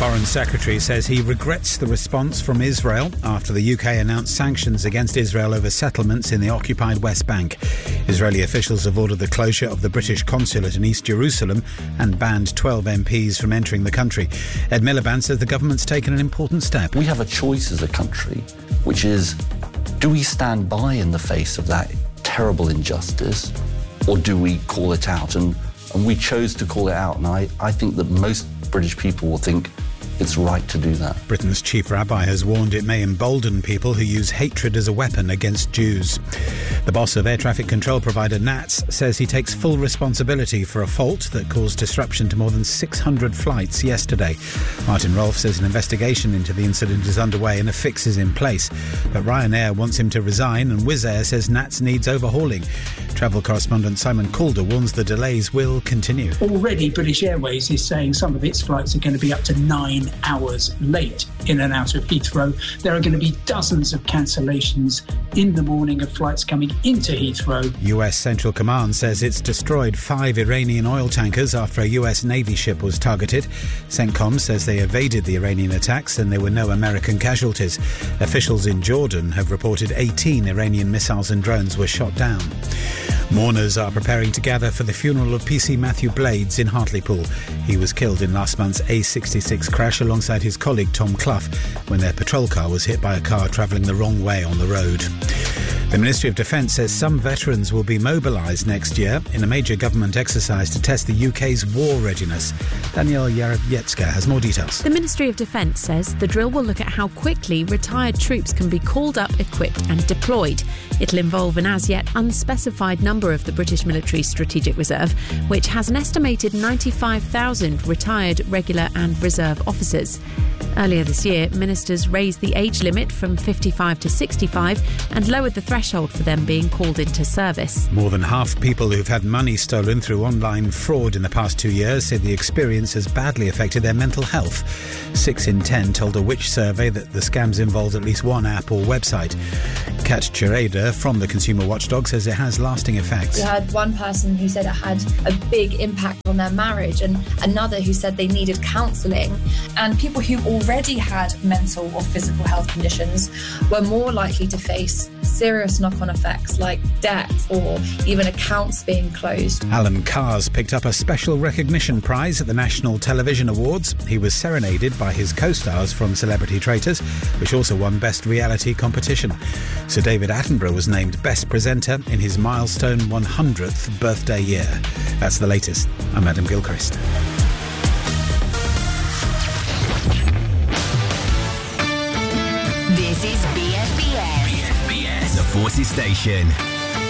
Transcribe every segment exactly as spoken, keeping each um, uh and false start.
Foreign Secretary says he regrets the response from Israel after the U K announced sanctions against Israel over settlements in the occupied West Bank. Israeli officials have ordered the closure of the British consulate in East Jerusalem and banned twelve M Ps from entering the country. Ed Miliband says the government's taken an important step. We have a choice as a country, which is, do we stand by in the face of that terrible injustice, or do we call it out? And, and we chose to call it out, and I, I think that most British people will think it's right to do that. Britain's chief rabbi has warned it may embolden people who use hatred as a weapon against Jews. The boss of air traffic control provider N A T S says he takes full responsibility for a fault that caused disruption to more than six hundred flights yesterday. Martin Rolfe says an investigation into the incident is underway and a fix is in place. But Ryanair wants him to resign, and Wizz Air says N A T S needs overhauling. Travel correspondent Simon Calder warns the delays will continue. Already British Airways is saying some of its flights are going to be up to nine hours late in and out of Heathrow. There are going to be dozens of cancellations in the morning of flights coming into Heathrow. U S Central Command says it's destroyed five Iranian oil tankers after a U S Navy ship was targeted. CENTCOM says they evaded the Iranian attacks and there were no American casualties. Officials in Jordan have reported eighteen Iranian missiles and drones were shot down. Mourners are preparing to gather for the funeral of P C Matthew Blades in Hartlepool. He was killed in last month's A sixty-six crash alongside his colleague Tom Clough when their patrol car was hit by a car travelling the wrong way on the road. The Ministry of Defence says some veterans will be mobilised next year in a major government exercise to test the U K's war readiness. Danielle Yarowiecka has more details. The Ministry of Defence says the drill will look at how quickly retired troops can be called up, equipped and deployed. It'll involve an as-yet unspecified number of the British Military Strategic Reserve, which has an estimated ninety-five thousand retired, regular and reserve officers. Earlier this year, ministers raised the age limit from fifty-five to sixty-five and lowered the threshold for them being called into service. More than half people who've had money stolen through online fraud in the past two years say the experience has badly affected their mental health. Six in ten told a Which survey that the scams involved at least one app or website. Kat Chireda from the Consumer Watchdog says it has lasting effects. We had one person who said it had a big impact on their marriage, and another who said they needed counselling. And people who already had mental or physical health conditions were more likely to face serious knock-on effects like debt or even accounts being closed. Alan Carrs picked up a special recognition prize at the National Television Awards. He was serenaded by his co-stars from Celebrity Traitors, which also won Best Reality Competition. Sir David Attenborough was named Best Presenter in his milestone one hundredth birthday year. That's the latest. I'm Adam Gilchrist. This is B F B S. B F B S, the Forces Station.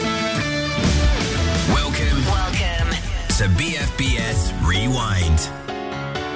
Welcome. Welcome to B F B S Rewind.